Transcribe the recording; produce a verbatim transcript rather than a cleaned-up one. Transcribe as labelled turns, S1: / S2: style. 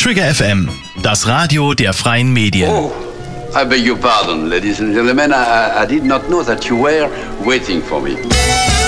S1: Trigger F M, das Radio der freien Medien.
S2: Oh, I beg your pardon, ladies and gentlemen. I, I did not know that you were waiting for me.